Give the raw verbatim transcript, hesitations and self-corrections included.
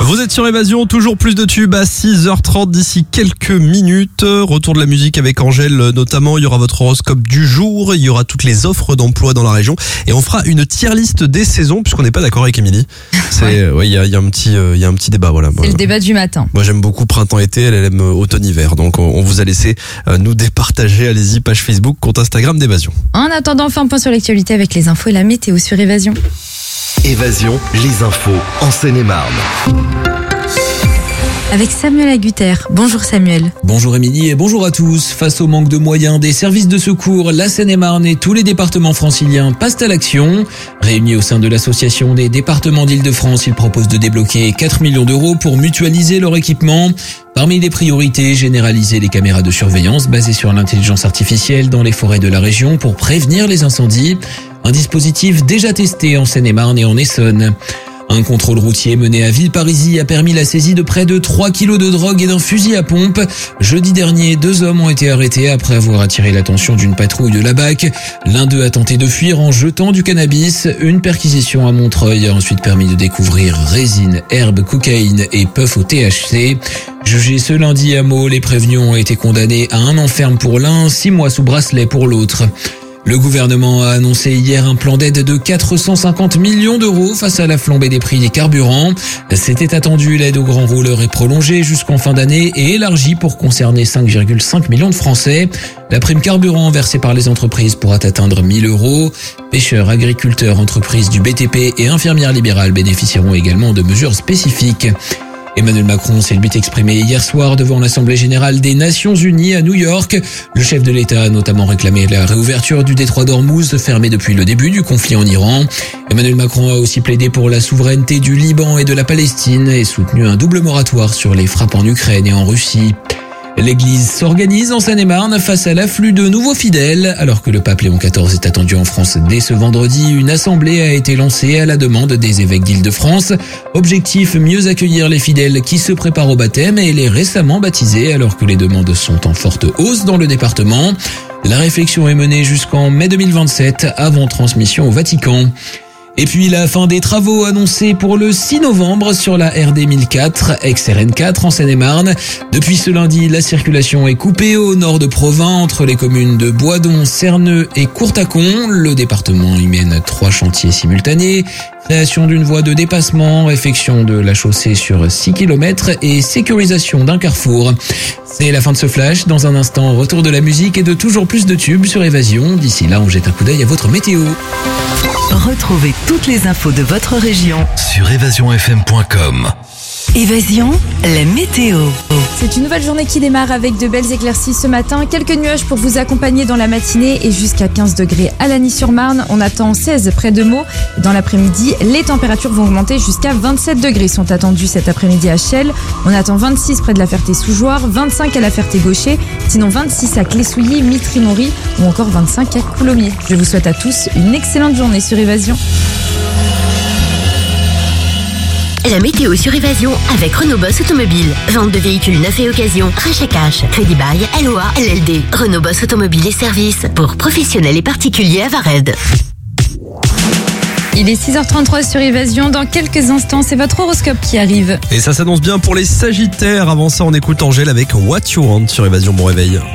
Vous êtes sur Évasion, toujours plus de tubes à six heures trente d'ici quelques minutes. Retour de la musique avec Angèle notamment. Il y aura votre horoscope du jour, il y aura toutes les offres d'emploi dans la région et on fera une tier list des saisons puisqu'on n'est pas d'accord avec Émilie. C'est, ouais, il y a, il y a un petit, euh, il y a un petit débat, voilà. C'est le débat du matin. Moi j'aime beaucoup printemps-été, elle, elle aime automne-hiver. Donc on, on vous a laissé euh, nous départager. Allez-y, page Facebook, compte Instagram d'Évasion. En attendant, on fait un point sur l'actualité avec les infos et la météo sur Évasion. Évasion, les infos en Seine-et-Marne. Avec Samuel Agutter. Bonjour Samuel. Bonjour Émilie et bonjour à tous. Face au manque de moyens des services de secours, la Seine-et-Marne et tous les départements franciliens passent à l'action. Réunis au sein de l'association des départements d'Île-de-France, ils proposent de débloquer quatre millions d'euros pour mutualiser leur équipement. Parmi les priorités, généraliser les caméras de surveillance basées sur l'intelligence artificielle dans les forêts de la région pour prévenir les incendies. Un dispositif déjà testé en Seine-et-Marne et en Essonne. Un contrôle routier mené à Villeparisis a permis la saisie de près de trois kilos de drogue et d'un fusil à pompe. Jeudi dernier, deux hommes ont été arrêtés après avoir attiré l'attention d'une patrouille de la B A C. L'un d'eux a tenté de fuir en jetant du cannabis. Une perquisition à Montreuil a ensuite permis de découvrir résine, herbe, cocaïne et puff au T H C. Jugés ce lundi à Meaux, les prévenus ont été condamnés à un an ferme pour l'un, six mois sous bracelet pour l'autre. Le gouvernement a annoncé hier un plan d'aide de quatre cent cinquante millions d'euros face à la flambée des prix des carburants. C'était attendu, l'aide aux grands rouleurs est prolongée jusqu'en fin d'année et élargie pour concerner cinq virgule cinq millions de Français. La prime carburant versée par les entreprises pourra atteindre mille euros. Pêcheurs, agriculteurs, entreprises du B T P et infirmières libérales bénéficieront également de mesures spécifiques. Emmanuel Macron s'est lui exprimé hier soir devant l'Assemblée générale des Nations Unies à New York. Le chef de l'État a notamment réclamé la réouverture du détroit d'Ormuz, fermé depuis le début du conflit en Iran. Emmanuel Macron a aussi plaidé pour la souveraineté du Liban et de la Palestine et soutenu un double moratoire sur les frappes en Ukraine et en Russie. L'église s'organise en Seine-et-Marne face à l'afflux de nouveaux fidèles. Alors que le pape Léon quatorze est attendu en France dès ce vendredi, une assemblée a été lancée à la demande des évêques d'Île-de-France. Objectif, mieux accueillir les fidèles qui se préparent au baptême et les récemment baptisés alors que les demandes sont en forte hausse dans le département. La réflexion est menée jusqu'en mai deux mille vingt-sept avant transmission au Vatican. Et puis la fin des travaux annoncés pour le six novembre sur la R D mille quatre, ex-R N quatre en Seine-et-Marne. Depuis ce lundi, la circulation est coupée au nord de Provins entre les communes de Boisdon, Cerneux et Courtacon. Le département y mène trois chantiers simultanés. Création d'une voie de dépassement, réfection de la chaussée sur six kilomètres et sécurisation d'un carrefour. C'est la fin de ce flash. Dans un instant, retour de la musique et de toujours plus de tubes sur Évasion. D'ici là, on jette un coup d'œil à votre météo. Retrouvez toutes les infos de votre région Sur évasion f m point com. Évasion, la météo. C'est une nouvelle journée qui démarre avec de belles éclaircies ce matin. Quelques nuages pour vous accompagner dans la matinée et jusqu'à quinze degrés à Lagny-sur-Marne. On attend seize près de Meaux. Dans l'après-midi, les températures vont augmenter jusqu'à vingt-sept degrés sont attendus cet après-midi à Chelles. On attend vingt-six près de la Ferté-sous-Jouarre, vingt-cinq à la Ferté-Gaucher, sinon vingt-six à Clé-Souilly, Mitry-Mory ou encore vingt-cinq à Coulommiers. Je vous souhaite à tous une excellente journée sur Évasion. La météo sur Évasion avec Renault Boss Automobile. Vente de véhicules neufs et occasion, rachat cash, crédit bail, L O A, L L D. Renault Boss Automobile et services pour professionnels et particuliers à Vared. Il est six heures trente-trois sur Évasion. Dans quelques instants, c'est votre horoscope qui arrive. Et ça s'annonce bien pour les Sagittaires. Avant ça, on écoute Angèle avec What You Want sur Évasion. Bon réveil.